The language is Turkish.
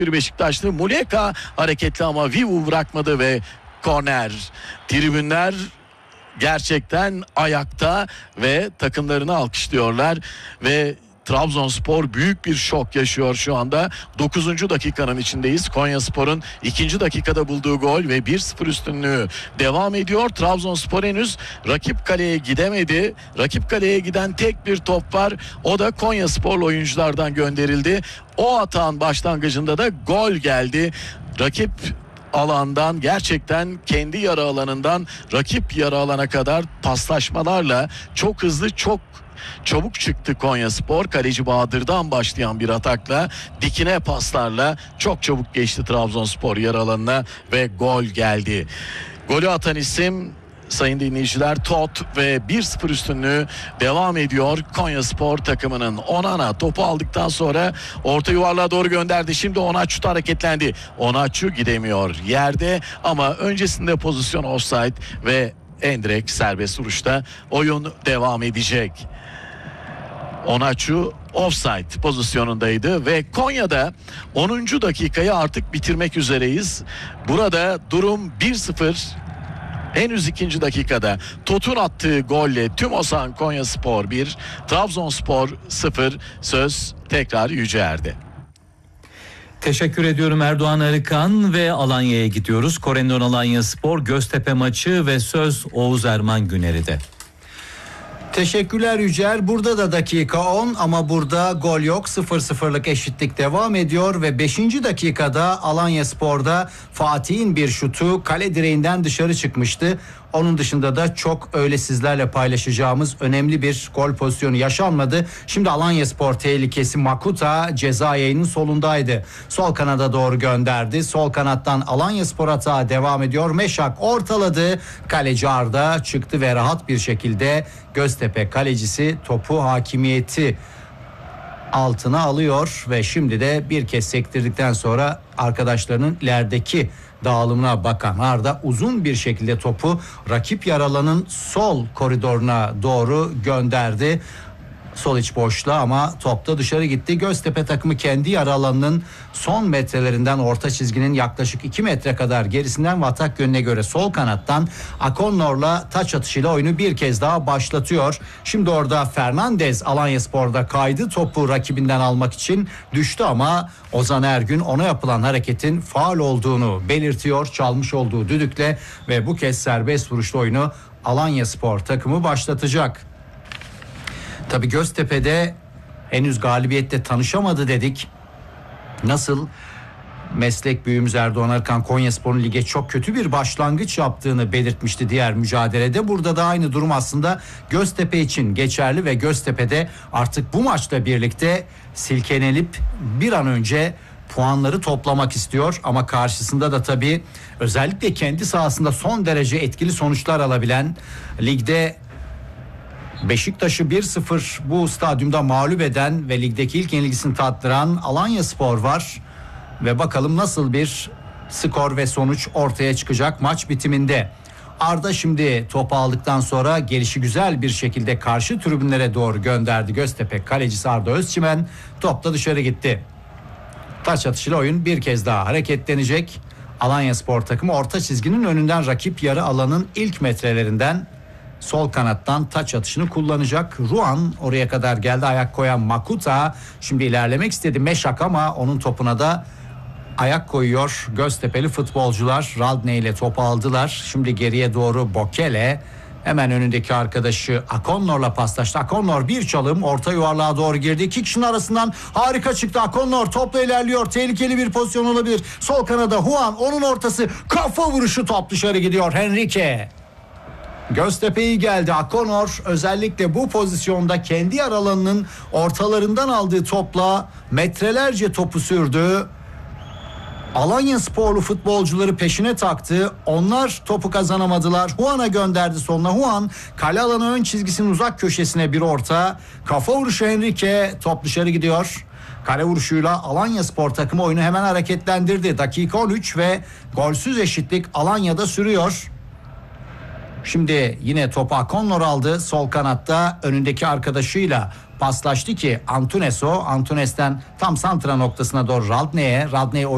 bir Beşiktaşlı. Muleka hareketli ama Vivu bırakmadı ve korner. Tribünler gerçekten ayakta ve takımlarını alkışlıyorlar ve Trabzonspor büyük bir şok yaşıyor şu anda. 9. dakikanın içindeyiz. Konyaspor'un 2. dakikada bulduğu gol ve 1-0 üstünlüğü devam ediyor. Trabzonspor henüz rakip kaleye gidemedi. Rakip kaleye giden tek bir top var. O da Konyasporlu oyunculardan gönderildi. O atağın başlangıcında da gol geldi. Rakip alandan, gerçekten kendi yarı alanından rakip yarı alana kadar paslaşmalarla çok hızlı, çok çabuk çıktı Konyaspor. Kaleci Bahadır'dan başlayan bir atakla, dikine paslarla çok çabuk geçti Trabzonspor yarı alanına ve gol geldi. Golü atan isim sayın dinleyiciler Tot ve 1-0 üstünlüğü devam ediyor Konyaspor takımının. Onana topu aldıktan sonra orta yuvarlığa doğru gönderdi. Şimdi Onaçu hareketlendi. Onaçu gidemiyor yerde ama öncesinde pozisyon offside ve endirekt serbest vuruşta oyun devam edecek. Onaçu offside pozisyonundaydı ve Konya'da 10. dakikayı artık bitirmek üzereyiz. Burada durum 1-0. Henüz 2. dakikada Tot'un attığı golle Tümosan Konyaspor 1, Trabzonspor 0. Söz tekrar Yüceer'de. Teşekkür ediyorum Erdoğan Arıkan ve Alanya'ya gidiyoruz. Korendon Alanyaspor Göztepe maçı ve söz Oğuz Erman Güneri'de. Teşekkürler Yücel. Burada da dakika 10 ama burada gol yok. 0-0'lık eşitlik devam ediyor ve 5. dakikada Alanyaspor'da Fatih'in bir şutu kale direğinden dışarı çıkmıştı. Onun dışında da çok öyle sizlerle paylaşacağımız önemli bir gol pozisyonu yaşanmadı. Şimdi Alanyaspor tehlikesi, Makuta ceza yayının solundaydı. Sol kanada doğru gönderdi. Sol kanattan Alanyaspor atağı devam ediyor. Meşak ortaladı. Kaleci Arda çıktı ve rahat bir şekilde Göztepe kalecisi topu hakimiyeti altına alıyor ve şimdi de bir kez sektirdikten sonra arkadaşlarının ilerideki dağılımına bakan Arda uzun bir şekilde topu rakip yarı alanın sol koridoruna doğru gönderdi. Sol iç boşluğa ama top da dışarı gitti. Göztepe takımı kendi yarı alanının son metrelerinden, orta çizginin yaklaşık 2 metre kadar gerisinden ve atak yönüne göre sol kanattan Akonnor'la taç atışıyla oyunu bir kez daha başlatıyor. Şimdi orada Fernandez Alanyaspor'da kaydı, topu rakibinden almak için düştü ama Ozan Ergün ona yapılan hareketin faul olduğunu belirtiyor çalmış olduğu düdükle ve bu kez serbest vuruşlu oyunu Alanyaspor takımı başlatacak. Tabii Göztepe'de henüz galibiyette tanışamadı dedik. Nasıl meslek büyüğümüz Erdoğan Arıkan Konyaspor'un lige çok kötü bir başlangıç yaptığını belirtmişti diğer mücadelede. Burada da aynı durum aslında Göztepe için geçerli ve Göztepe'de artık bu maçla birlikte silkelenip bir an önce puanları toplamak istiyor ama karşısında da tabii özellikle kendi sahasında son derece etkili sonuçlar alabilen, ligde Beşiktaş'ı 1-0 bu stadyumda mağlup eden ve ligdeki ilk yenilgisini tattıran Alanyaspor var. Ve bakalım nasıl bir skor ve sonuç ortaya çıkacak maç bitiminde. Arda şimdi topu aldıktan sonra gelişi güzel bir şekilde karşı tribünlere doğru gönderdi. Göztepe kalecisi Arda Özçimen, top da dışarı gitti. Taç atışıyla oyun bir kez daha hareketlenecek. Alanyaspor takımı orta çizginin önünden rakip yarı alanın ilk metrelerinden sol kanattan taç atışını kullanacak. Ruan oraya kadar geldi, ayak koyan Makuta şimdi ilerlemek istedi Meşak ama onun topuna da ayak koyuyor Göztepe'li futbolcular. Radne ile topu aldılar. Şimdi geriye doğru Bokele hemen önündeki arkadaşı Akonnor'la paslaştı. Akonnor bir çalım orta yuvarlığa doğru girdi. İki kişinin arasından harika çıktı. Akonnor topla ilerliyor. Tehlikeli bir pozisyon olabilir. Sol kanada Juan, onun ortası, kafa vuruşu, top dışarı gidiyor. Henrique. Göztepe iyi geldi. Akonnor özellikle bu pozisyonda kendi aralarının ortalarından aldığı topla metrelerce topu sürdü. Alanyasporlu futbolcuları peşine taktı. Onlar topu kazanamadılar. Juan'a gönderdi sonuna. Juan kale alanı ön çizgisinin uzak köşesine bir orta. Kafa vuruşu Henrique, top dışarı gidiyor. Kale vuruşuyla Alanyaspor takımı oyunu hemen hareketlendirdi. Dakika 13 ve golsüz eşitlik Alanya'da sürüyor. Şimdi yine topu Akonnor aldı. Sol kanatta önündeki arkadaşıyla paslaştı ki Antunes o. Antunes'ten tam santra noktasına doğru Radne'ye